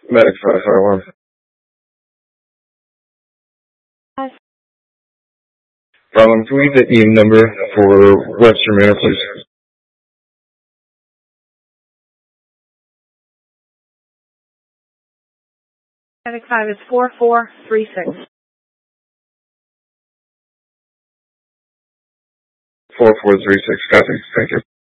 Medic 551. Problem, can we get the EM number for Webster Manor, please? Medic 5 is 4436. 4436, copy. Thank you.